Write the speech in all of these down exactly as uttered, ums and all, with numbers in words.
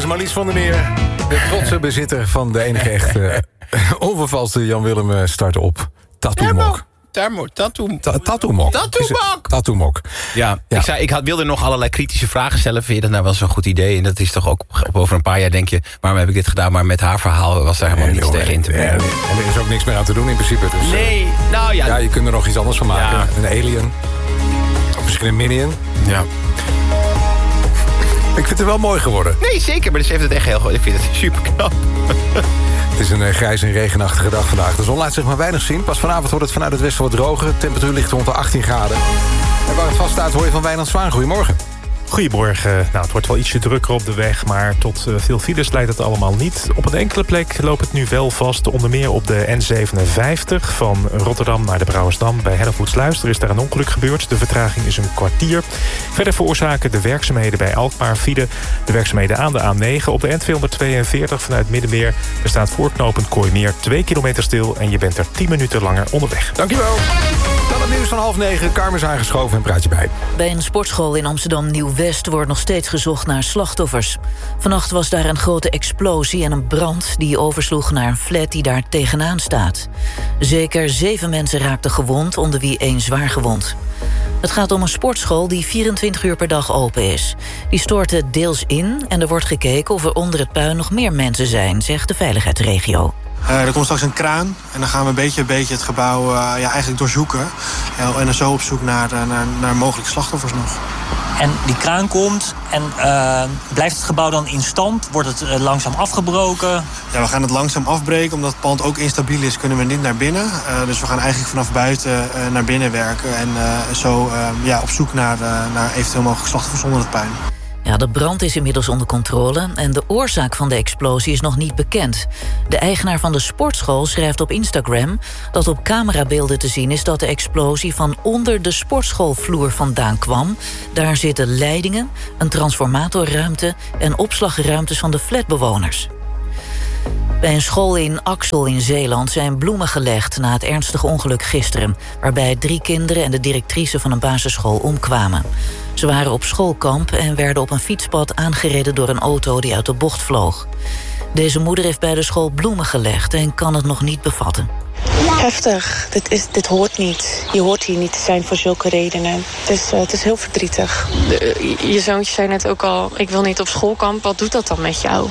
is Marlies van der Meer, de trotse bezitter van de enige echte onvervalste Jan Willem start op Tattoo Mok. Tattoo Tattoo Tattoo Mok. Tattoo Mok. Ja, ja. Ik, zei, ik had, wilde nog allerlei kritische vragen stellen. Vind je dat nou wel zo'n goed idee? En dat is toch ook over een paar jaar denk je, waarom heb ik dit gedaan? Maar met haar verhaal was daar helemaal nee, niets joh, tegen in te brengen. Nee, en er is ook niks meer aan te doen in principe. Dus, nee, nou ja. Ja, je kunt er nog iets anders van maken. Ja. Een alien. Of misschien een minion. Ja. Ik vind het wel mooi geworden. Nee, zeker. Maar ze heeft het echt heel goed. Ik vind het super knap. Het is een uh, grijs en regenachtige dag vandaag. De zon laat zich maar weinig zien. Pas vanavond wordt het vanuit het westen wat droger. De temperatuur ligt rond de achttien graden. En waar het vast staat hoor je van Wijnand Zwaan. Goedemorgen. Goedemorgen. Nou, het wordt wel ietsje drukker op de weg, maar tot uh, veel files leidt het allemaal niet. Op een enkele plek loopt het nu wel vast. Onder meer op de N zevenenvijftig van Rotterdam naar de Brouwersdam. Bij Hellevoetsluis. Er is daar een ongeluk gebeurd. De vertraging is een kwartier. Verder veroorzaken de werkzaamheden bij Alkmaar file. De werkzaamheden aan de A negen. Op de N tweehonderdtweeënveertig vanuit Middenmeer. Er staat voorknopend Kooimeer twee kilometer stil. En je bent er tien minuten langer onderweg. Dankjewel. Dan het nieuws van half negen. Carmen is aangeschoven en praat je bij. Bij een sportschool in Amsterdam Nieuw-West wordt nog steeds gezocht naar slachtoffers. Vannacht was daar een grote explosie en een brand die oversloeg naar een flat die daar tegenaan staat. Zeker zeven mensen raakten gewond, onder wie één zwaar gewond. Het gaat om een sportschool die vierentwintig uur per dag open is. Die stortte deels in en er wordt gekeken of er onder het puin nog meer mensen zijn, zegt de veiligheidsregio. Uh, er komt straks een kraan en dan gaan we een beetje een beetje het gebouw uh, ja, eigenlijk doorzoeken. Uh, en dan zo op zoek naar, uh, naar, naar mogelijke slachtoffers nog. En die kraan komt en uh, blijft het gebouw dan in stand? Wordt het uh, langzaam afgebroken? Ja, we gaan het langzaam afbreken. Omdat het pand ook instabiel is, kunnen we niet naar binnen. Uh, dus we gaan eigenlijk vanaf buiten uh, naar binnen werken. En uh, zo uh, ja, op zoek naar, uh, naar eventueel mogelijke slachtoffers onder het puin. Ja, de brand is inmiddels onder controle en de oorzaak van de explosie is nog niet bekend. De eigenaar van de sportschool schrijft op Instagram dat op camerabeelden te zien is dat de explosie van onder de sportschoolvloer vandaan kwam. Daar zitten leidingen, een transformatorruimte en opslagruimtes van de flatbewoners. Bij een school in Axel in Zeeland zijn bloemen gelegd na het ernstige ongeluk gisteren, waarbij drie kinderen en de directrice van een basisschool omkwamen. Ze waren op schoolkamp en werden op een fietspad aangereden door een auto die uit de bocht vloog. Deze moeder heeft bij de school bloemen gelegd en kan het nog niet bevatten. Heftig. Dit, is, dit hoort niet. Je hoort hier niet te zijn voor zulke redenen. Dus uh, het is heel verdrietig. De, je zoontje zei net ook al, ik wil niet op schoolkamp. Wat doet dat dan met jou?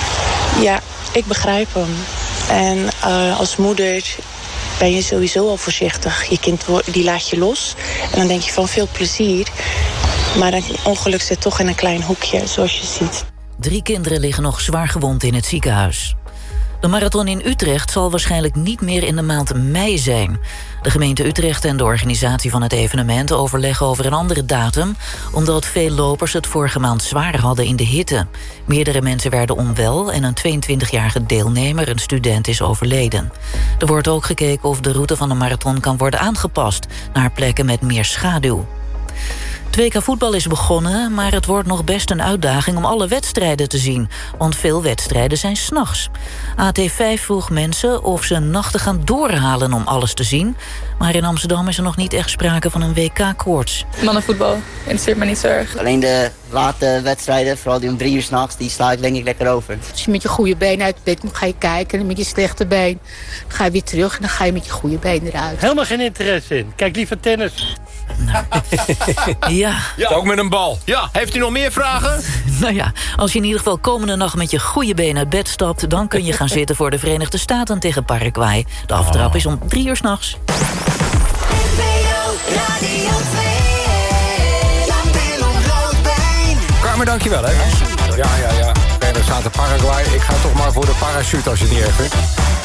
Ja, ik begrijp hem. En uh, als moeder ben je sowieso al voorzichtig. Je kind die laat je los. En dan denk je van veel plezier. Maar een ongeluk zit toch in een klein hoekje, zoals je ziet. Drie kinderen liggen nog zwaar gewond in het ziekenhuis. De marathon in Utrecht zal waarschijnlijk niet meer in de maand mei zijn. De gemeente Utrecht en de organisatie van het evenement overleggen over een andere datum, omdat veel lopers het vorige maand zwaar hadden in de hitte. Meerdere mensen werden onwel en een tweeëntwintigjarige deelnemer, een student, is overleden. Er wordt ook gekeken of de route van de marathon kan worden aangepast naar plekken met meer schaduw. Het W K voetbal is begonnen, maar het wordt nog best een uitdaging om alle wedstrijden te zien. Want veel wedstrijden zijn 's nachts. A T vijf vroeg mensen of ze nachten gaan doorhalen om alles te zien. Maar in Amsterdam is er nog niet echt sprake van een W K-koorts. Mannenvoetbal interesseert me niet zo erg. Alleen de late wedstrijden, vooral die om drie uur 's nachts, die sla ik denk ik lekker over. Als je met je goede been uit bed komt, ga je kijken. En met je slechte been dan ga je weer terug en dan ga je met je goede been eruit. Helemaal geen interesse in. Kijk liever tennis. Ja. ja. Ook met een bal. Ja, heeft u nog meer vragen? Nou ja, als je in ieder geval komende nacht met je goede been uit bed stapt, dan kun je gaan zitten voor de Verenigde Staten tegen Paraguay. De aftrap is om drie uur 's nachts. Carmen, dankjewel hè. Ja, ja, ja. Verenigde Staten Paraguay. Ik ga toch maar voor de parachute als je het niet erg vindt.